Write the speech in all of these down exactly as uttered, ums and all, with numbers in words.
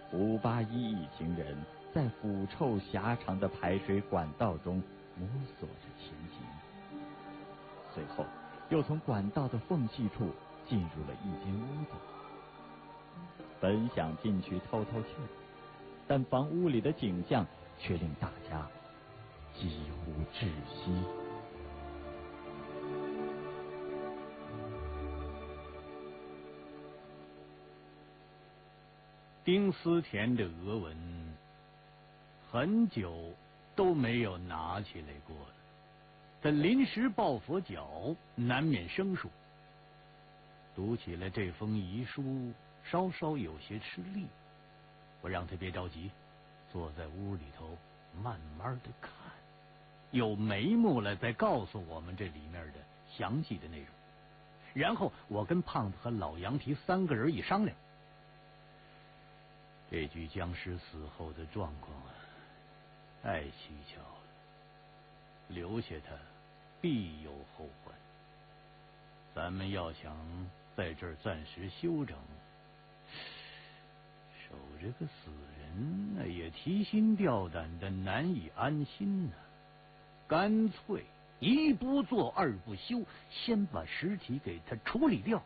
吴八一一行人在腐臭狭长的排水管道中摸索着前行，随后又从管道的缝隙处进入了一间屋子。本想进去透透气，但房屋里的景象却令大家几乎窒息。 丁思甜的俄文很久都没有拿起来过了，他临时抱佛脚，难免生疏。读起了这封遗书，稍稍有些吃力。我让他别着急，坐在屋里头慢慢的看，有眉目了再告诉我们这里面的详细的内容。然后我跟胖子和老羊皮三个人一商量，这具僵尸死后的状况啊，太蹊跷了，留下他必有后患。咱们要想在这儿暂时休整，守着个死人那也提心吊胆的，难以安心呢、啊。干脆一不做二不休，先把尸体给他处理掉。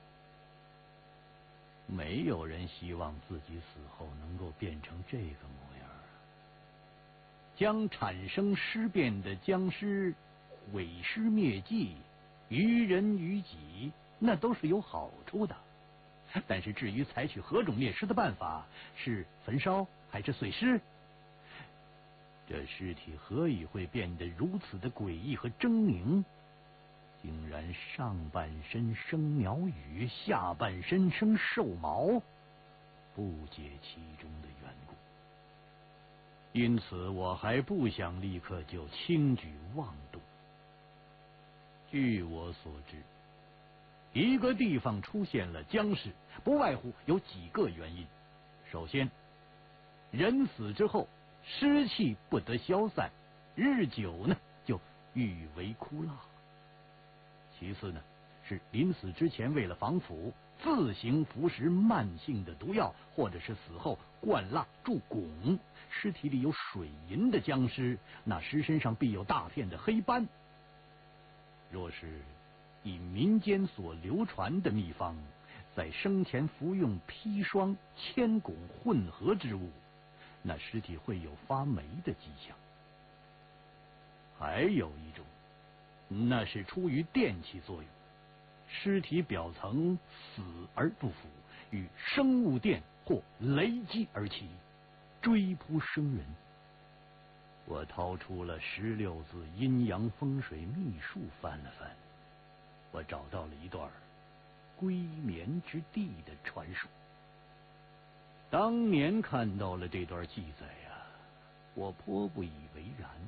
没有人希望自己死后能够变成这个模样啊！将产生尸变的僵尸毁尸灭迹，于人于己，那都是有好处的。但是至于采取何种灭尸的办法，是焚烧还是碎尸，这尸体何以会变得如此的诡异和狰狞？竟然上半身生鸟羽，下半身生兽毛，不解其中的缘故。因此我还不想立刻就轻举妄动。据我所知，一个地方出现了僵尸，不外乎有几个原因。首先，人死之后湿气不得消散，日久呢就愈为枯蜡。其次呢，是临死之前为了防腐，自行服食慢性的毒药，或者是死后灌蜡铸汞。尸体里有水银的僵尸，那尸身上必有大片的黑斑。若是以民间所流传的秘方，在生前服用砒霜、铅汞混合之物，那尸体会有发霉的迹象。还有一种，那是出于电气作用，尸体表层死而不腐，与生物电或雷击而起，追扑生人。我掏出了十六字阴阳风水秘术翻了翻，我找到了一段归眠之地的传说。当年看到了这段记载呀、啊，我颇不以为然。